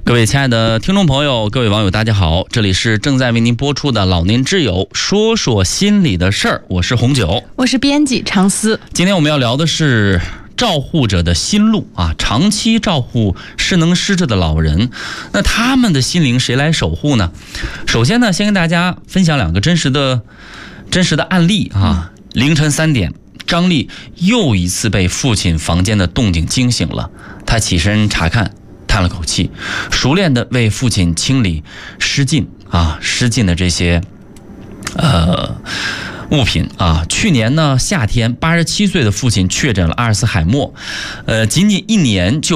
各位亲爱的听众朋友，各位网友，大家好，这里是正在为您播出的老年之友说说心里的事儿，我是红九， 我是编辑常思。 今天我们要聊的是照护者的心路啊，长期照护失能失智的老人，那他们的心灵谁来守护呢？首先呢，先跟大家分享两个真实的案例啊。凌晨3点，张丽又一次被父亲房间的动静惊醒了，他起身查看，叹了口气，熟练地为父亲清理失禁的这些物品啊。去年呢夏天，87岁的父亲确诊了阿尔茨海默，仅仅1年就